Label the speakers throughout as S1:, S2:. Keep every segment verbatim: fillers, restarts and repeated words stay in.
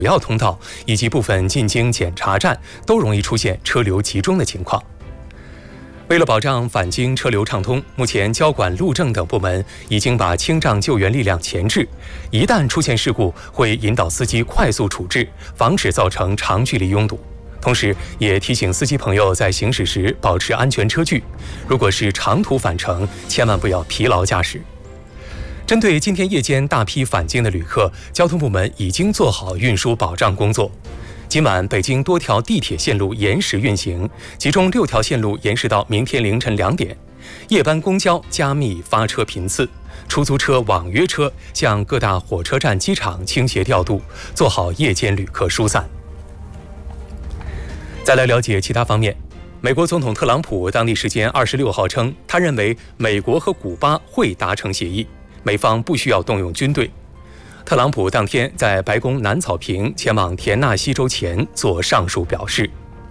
S1: 主要通道以及部分进京检查站都容易出现车流集中的情况。为了保障返京车流畅通，目前交管、路政等部门已经把清障救援力量前置，一旦出现事故，会引导司机快速处置，防止造成长距离拥堵。同时，也提醒司机朋友在行驶时保持安全车距，如果是长途返程，千万不要疲劳驾驶。针对今天夜间大批返京的旅客，交通部门已经做好运输保障工作。今晚北京多条地铁线路延时运行，其中六条线路延时到明天凌晨两点。夜班公交加密发车频次，出租车、网约车向各大火车站、机场倾斜调度，做好夜间旅客疏散。再来了解其他方面，美国总统特朗普当地时间二十六号称，他认为美国和古巴会达成协议，美方不需要动用军队。特朗普当天在白宫南草坪前往田纳西州前做上述表示。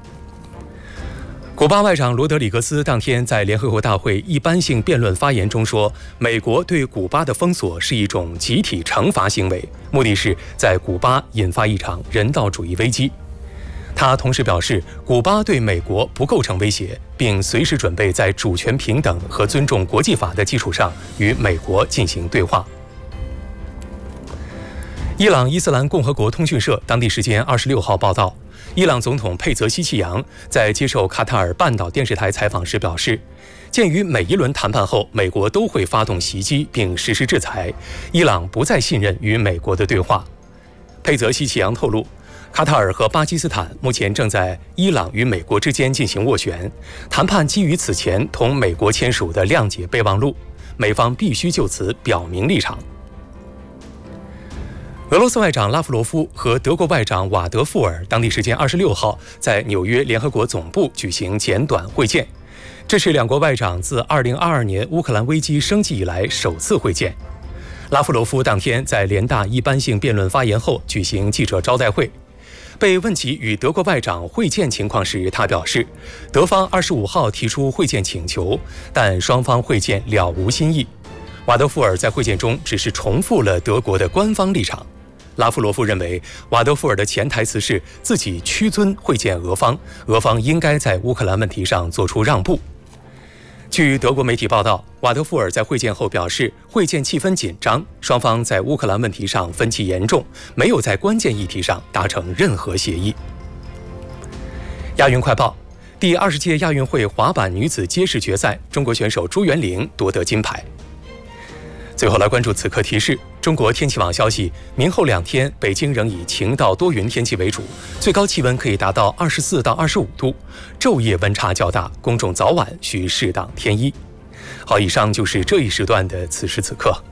S1: 古巴外长罗德里格斯当天在联合国大会一般性辩论发言中说，美国对古巴的封锁是一种集体惩罚行为，目的是在古巴引发一场人道主义危机。他同时表示，古巴对美国不构成威胁，并随时准备在主权平等和尊重国际法的基础上与美国进行对话。伊朗伊斯兰共和国通讯社当地时间二十六号报道，伊朗总统佩泽希奇扬在接受卡塔尔半岛电视台采访时表示，鉴于每一轮谈判后美国都会发动袭击并实施制裁，伊朗不再信任与美国的对话。佩泽希奇扬透露，卡塔尔和巴基斯坦目前正在伊朗与美国之间进行斡旋，谈判基于此前同美国签署的谅解备忘录，美方必须就此表明立场。俄罗斯外长拉夫罗夫和德国外长瓦德富尔当地时间二十六号在纽约联合国总部举行简短会见，这是两国外长自二零二二年乌克兰危机升级以来首次会见。拉夫罗夫当天在联大一般性辩论发言后举行记者招待会，被问及与德国外长会见情况时，他表示，德方二十五号提出会见请求，但双方会见了无新意。瓦德富尔在会见中只是重复了德国的官方立场。拉夫罗夫认为，瓦德富尔的潜台词是自己屈尊会见俄方，俄方应该在乌克兰问题上做出让步。据德国媒体报道，瓦德富尔在会见后表示，会见气氛紧张，双方在乌克兰问题上分歧严重，没有在关键议题上达成任何协议。亚运快报：第二十届亚运会滑板女子街式决赛，中国选手朱元玲夺得金牌。最后来关注此刻提示：中国天气网消息，明后两天北京仍以晴到多云天气为主，最高气温可以达到二十四到二十五度，昼夜温差较大，公众早晚需适当添衣。好，以上就是这一时段的此时此刻。